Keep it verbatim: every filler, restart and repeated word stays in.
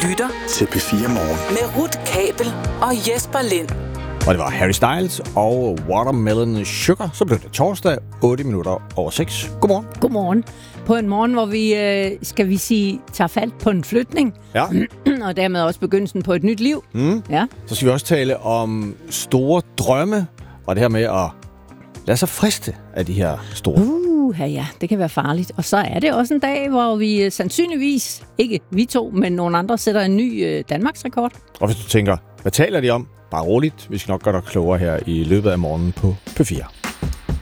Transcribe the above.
lytter til P fire Morgen med Ruth Kabel og Jesper Lind. Og det var Harry Styles og Watermelon Sugar. Så blev det torsdag, otte minutter over seks. Godmorgen. Godmorgen. På en morgen, hvor vi, øh, skal vi sige, tager fat på en flytning. Ja. Og dermed også begyndelsen på et nyt liv. Mm. Ja. Så skal vi også tale om store drømme, og det her med at lade sig friste af de her store. Uh, ja, det kan være farligt. Og så er det også en dag, hvor vi øh, sandsynligvis, ikke vi to, men nogle andre, sætter en ny øh, Danmarks rekord. Og hvis du tænker, hvad taler de om? Bare roligt. Vi skal nok gøre dig klogere her i løbet af morgenen på P fire.